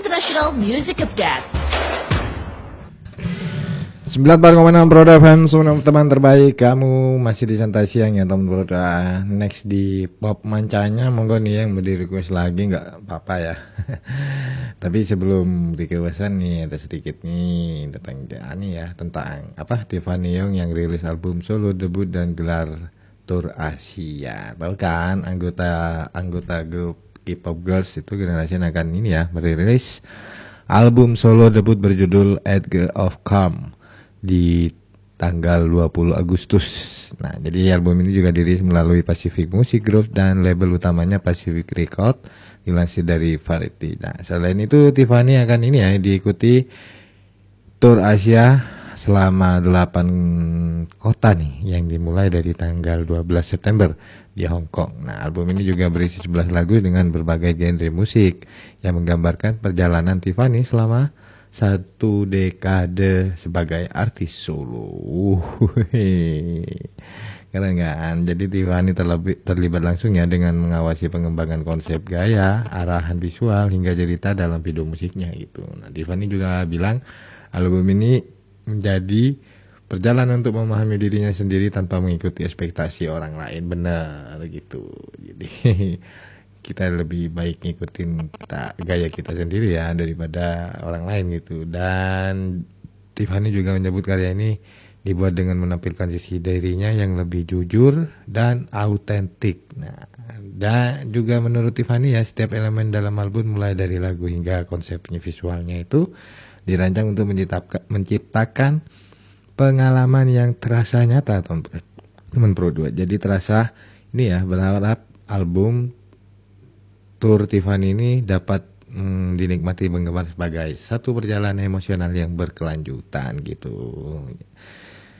International Music Update. 94,6 Broda FM, semua teman terbaik. Kamu masih di Santai Siang ya teman Broda. Next di pop mancanya, monggo nih yang mau di request lagi nggak apa-apa ya. Tapi sebelum requestan nih ada sedikit nih tentang apa Tiffany Young yang rilis album solo debut dan gelar tour Asia. Tahu kan anggota grup K-pop Girls itu Generation akan ini ya merilis album solo debut berjudul Edge of Calm di tanggal 20 Agustus. Nah, jadi album ini juga dirilis melalui Pacific Music Group dan label utamanya Pacific Record, dilansir dari Variety. Nah, selain itu Tiffany akan ini ya diikuti tour Asia selama 8 kota nih yang dimulai dari tanggal 12 September di Hong Kong. Nah, album ini juga berisi 11 lagu dengan berbagai genre musik yang menggambarkan perjalanan Tiffany selama 1 dekade sebagai artis solo. Keren kan? Jadi Tiffany terlibat langsung ya dengan mengawasi pengembangan konsep gaya, arahan visual hingga cerita dalam video musiknya gitu. Nah, Tiffany juga bilang album ini menjadi perjalanan untuk memahami dirinya sendiri tanpa mengikuti ekspektasi orang lain. Benar gitu. Jadi kita lebih baik ngikutin gaya kita sendiri ya daripada orang lain gitu. Dan Tiffany juga menyebut karya ini dibuat dengan menampilkan sisi dirinya yang lebih jujur dan autentik. Nah, dan juga menurut Tiffany ya setiap elemen dalam album mulai dari lagu hingga konsepnya visualnya itu dirancang untuk menciptakan pengalaman yang terasa nyata teman Pro 2. Jadi terasa ini ya berharap album tour Tiffany ini dapat dinikmati penggemar sebagai satu perjalanan emosional yang berkelanjutan gitu.